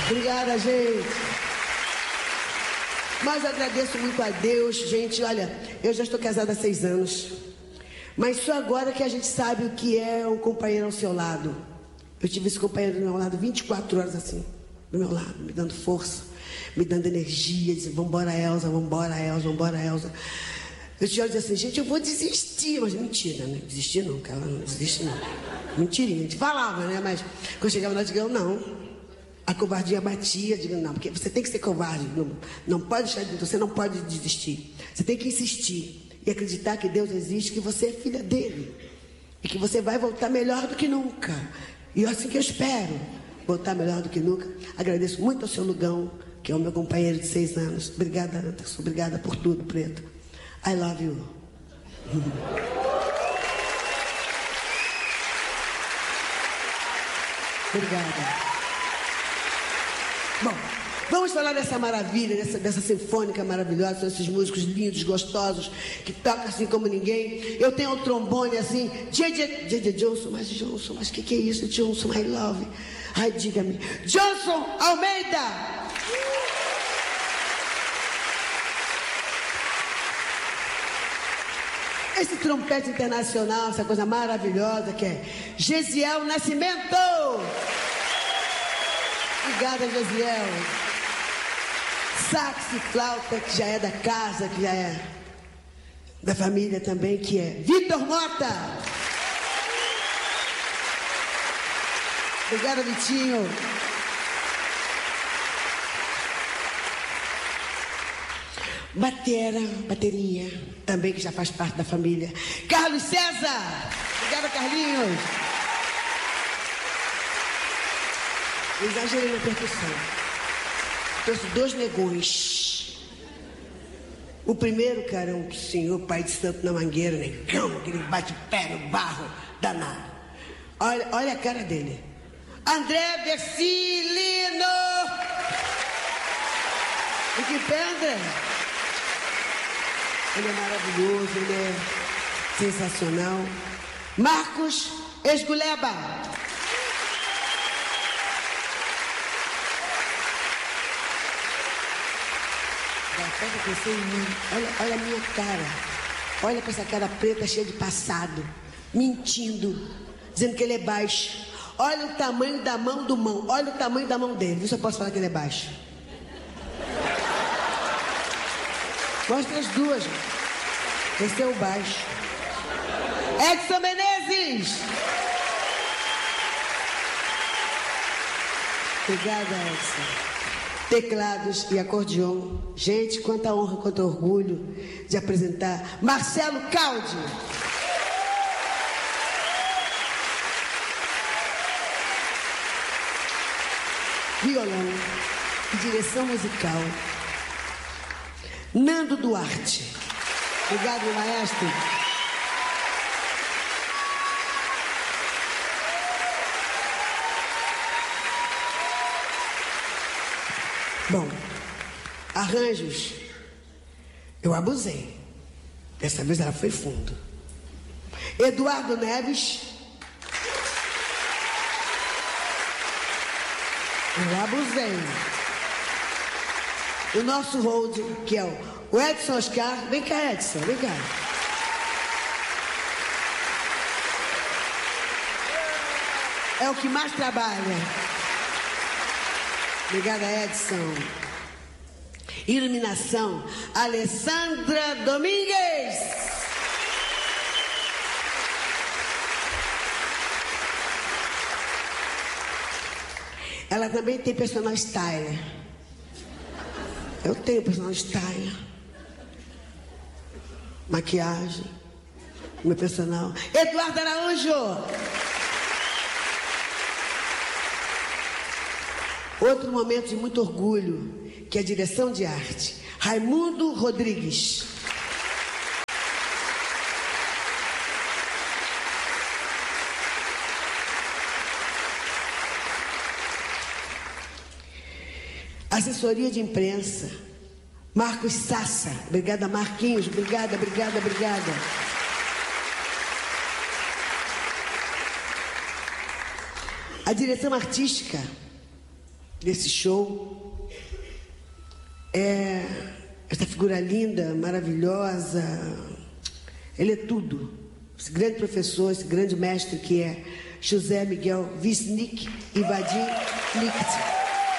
Obrigada, gente. Mas eu agradeço muito a Deus, gente. Olha, eu já estou casada há 6 anos. Mas só agora que a gente sabe o que é um companheiro ao seu lado. Eu tive esse companheiro do meu lado 24 horas assim, do meu lado, me dando força, me dando energia, dizendo, vambora, Elza, vambora, Elza, vambora, Elza. Eu tinha hora de dizer assim, gente, eu vou desistir. Mas mentira, né? Desistir não, cara, não desiste não. Mentirinha, a gente falava, né? Mas quando chegava lá, eu digo, não. A covardia batia, digo, não, porque você tem que ser covarde, não pode deixar de, você não pode desistir. Você tem que insistir e acreditar que Deus existe, que você é filha dele. E que você vai voltar melhor do que nunca. E é assim que eu espero, voltar melhor do que nunca. Agradeço muito ao seu Lugão, que é o meu companheiro de 6 anos. Obrigada, Anderson, obrigada por tudo, Preto. I love you. Obrigada. Bom, vamos falar dessa maravilha, dessa sinfônica maravilhosa, esses músicos lindos, gostosos, que tocam assim como ninguém. Eu tenho um trombone assim, J.J. Johnson, mas que é isso, Johnson, I love. Ai, diga-me, Johnson Almeida! Esse trompete internacional, essa coisa maravilhosa que é Gesiel Nascimento! Obrigada, Gesiel. Sax e flauta, que já é da casa, que já é da família também, que é Vitor Mota. Obrigada, Vitinho. Bateria, também que já faz parte da família. Carlos César. Obrigada, Carlinhos. Eu exagerei na percussão. Trouxe 2 negões. O primeiro, cara, é um senhor pai de santo na mangueira, negão, aquele bate-pé no barro, danado. Olha a cara dele. André Versilino! E que pé, André? Ele é maravilhoso, ele é sensacional. Marcos Esguleba. Olha a minha cara. Olha para essa cara preta cheia de passado. Mentindo. Dizendo que ele é baixo. Olha o tamanho da mão do mão. Olha o tamanho da mão dele. Viu se eu posso falar que ele é baixo? Mostra as duas. Esse é o baixo. Edson Menezes. Obrigada, Edson. Teclados e acordeon. Gente, quanta honra, quanto orgulho de apresentar Marcelo Caldi. Violão e direção musical, Nando Duarte. Obrigado, maestro. Bom, arranjos, eu abusei. Dessa vez ela foi fundo. Eduardo Neves. Eu abusei. O nosso hold, que é o Edson Oscar. Vem cá, Edson, vem cá. É o que mais trabalha. Obrigada, Edson. Iluminação, Alessandra Domingues. Ela também tem personal styler. Eu tenho personal styler. Maquiagem. Meu personal. Eduardo Araújo. Outro momento de muito orgulho, que é a direção de arte. Raimundo Rodrigues. Assessoria de imprensa, Marcos Sassa. Obrigada, Marquinhos. Obrigada. A direção artística, desse show. Essa figura linda, maravilhosa, ele é tudo. Esse grande professor, esse grande mestre que é José Miguel Wisnik e Vadim Licht.